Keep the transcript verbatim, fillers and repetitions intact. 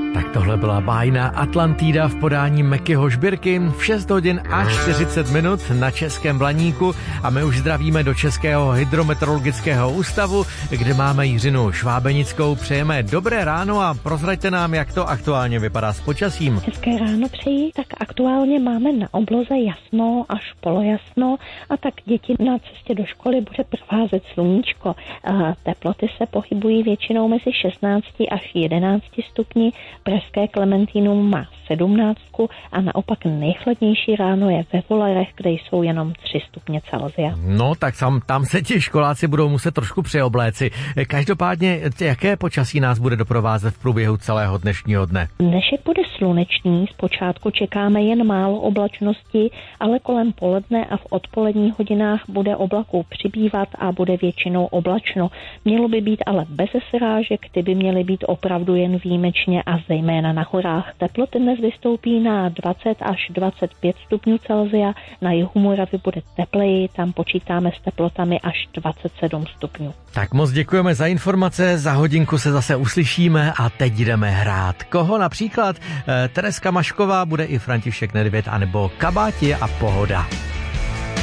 Tak tohle byla bájná Atlantida v podání Mekyho Žbírky v šest hodin a čtyřicet minut na Českém Blaníku a my už zdravíme do Českého hydrometeorologického ústavu, kde máme Jiřinu Švábenickou. Přejeme dobré ráno a prozraďte nám, jak to aktuálně vypadá s počasím. Hezké ráno přeji, tak aktuálně máme na obloze jasno až polojasno a tak děti na cestě do školy bude provázet sluníčko. Teploty se pohybují většinou mezi šestnácti až jedenácti stupni. Pražské Klementínum má sedmnáctku a naopak nejchladnější ráno je ve Volerech, kde jsou jenom tři stupně Celsia. No tak tam, tam se ti školáci budou muset trošku přeobléci. Každopádně, jaké počasí nás bude doprovázet v průběhu celého dnešního dne? Dnešek bude slunečný, zpočátku čekáme jen málo oblačnosti, ale kolem poledne a v odpoledních hodinách bude oblaků přibývat a bude většinou oblačno. Mělo by být ale bez srážek, ty by měly být opravdu jen výjimečně a zejména na horách. Teploty dnes vystoupí na dvacet až dvacet pět stupňů Celsia, na jihu Moravy bude tepleji, tam počítáme s teplotami až dvacet sedm stupňů. Tak moc děkujeme za informace, za hodinku se zase uslyšíme a teď jdeme hrát. Koho například? Tereska Mašková, bude i František Nedvěd anebo Kabáti a Pohoda.